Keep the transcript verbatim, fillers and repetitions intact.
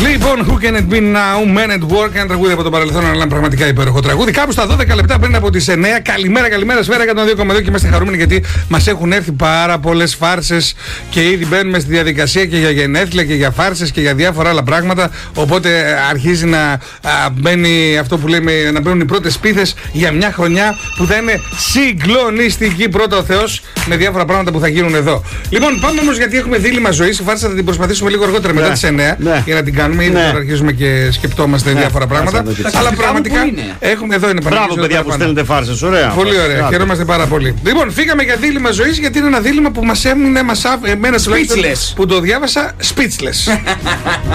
Λοιπόν, Who Can It Be Now, Men at Work, ένα τραγούδι από το παρελθόν, αλλά πραγματικά υπέροχο τραγούδι. Κάπου στα δώδεκα λεπτά πριν από τις εννιά. Καλημέρα, καλημέρα, σφαίρα εκατόν δύο κόμμα δύο και είμαστε χαρούμενοι γιατί μας έχουν έρθει πάρα πολλές φάρσες και ήδη μπαίνουμε στη διαδικασία και για γενέθλια και για φάρσες και για διάφορα άλλα πράγματα. Οπότε αρχίζει να α, μπαίνει αυτό που λέμε, να μπαίνουν οι πρώτες πίθες για μια χρονιά που θα είναι συγκλονιστική, πρώτα ο Θεός, με διάφορα πράγματα που θα γίνουν εδώ. Λοιπόν, πάμε όμως γιατί έχουμε δίλημμα ζωής. Η φάρσα θα την προσπαθήσουμε λίγο αργότερα μετά τις εννιά ναι. για να την κάνουμε. Ήδη ναι. τώρα αρχίζουμε και σκεπτόμαστε ναι. διάφορα πράγματα. Αλλά πραγματικά έχουμε εδώ είναι Μπράβο, παιδιά που στέλνετε φάρσες. Ωραία. Πολύ ωραία. Μπράβο. Χαιρόμαστε πάρα πολύ. Λοιπόν, φύγαμε για δίλημμα ζωής γιατί είναι ένα δίλημμα που μας έμεινε, μας εμένα τουλάχιστον που το διάβασα speechless.